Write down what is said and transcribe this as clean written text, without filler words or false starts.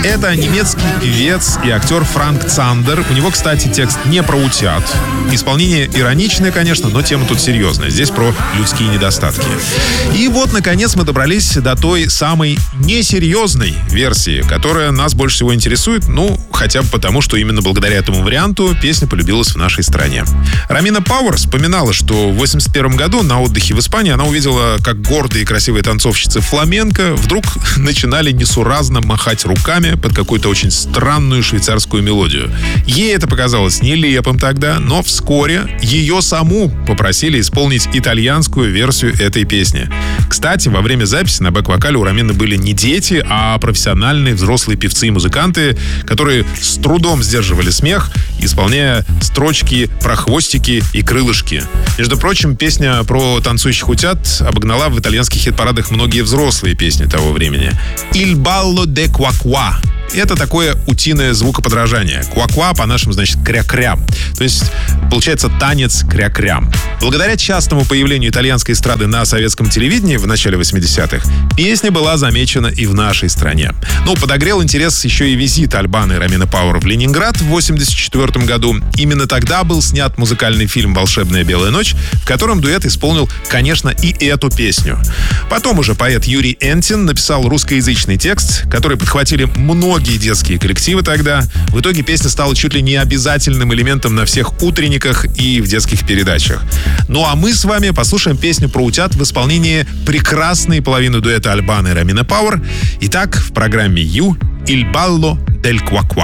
Это немецкий певец и актер Франк Цандер. У него, кстати, текст не про утят. Исполнение ироничное, конечно, но тема тут серьезная. Здесь про людские недостатки. И вот, наконец, мы добрались до той самой несерьезной версии, которая нас больше всего интересует, ну, хотя бы потому, что именно благодаря этому варианту песня полюбилась в нашей стране. Ромина Пауэр вспоминала, что в 1981 году на отдыхе в Испании она увидела, как гордые и красивые танцовщицы фламенко вдруг начинали несуразно махать руками под какую-то очень странную швейцарскую мелодию. Ей это показалось нелепым тогда, но вскоре ее саму попросили исполнить итальянскую версию этой песни. Кстати, во время записи на бэк-вокале у Ромины были не дети, а профессиональные взрослые певцы и музыканты, которые с трудом сдерживали смех, исполняя строчки про хвостики и крылышки. Между прочим, песня про танцующих утят обогнала в итальянских хит-парадах многие взрослые песни того времени. «Il ballo de quaquà». Это такое утиное звукоподражание. Куа-куа по-нашему значит кря-кря. То есть получается танец кря-кря. Благодаря частому появлению итальянской эстрады на советском телевидении в начале 80-х песня была замечена и в нашей стране. Ну, подогрел интерес еще и визит Альбаны и Ромины Пауэр в Ленинград в 1984 году. Именно тогда был снят музыкальный фильм «Волшебная белая ночь», в котором дуэт исполнил, конечно, и эту песню. Потом уже поэт Юрий Энтин написал русскоязычный текст, который подхватили многие детские коллективы тогда. В итоге песня стала чуть ли не обязательным элементом на всех утренниках и в детских передачах. Ну а мы с вами послушаем песню про утят в исполнении прекрасной половины дуэта Альбаны и Ромины Пауэр. Итак, в программе «Il ballo del quaquà».